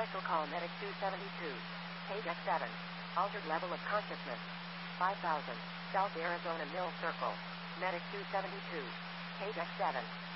Special call Medic 272. Page F7. Altered level of consciousness. 5000. South Arizona Mill Circle. Medic 272. Page F7.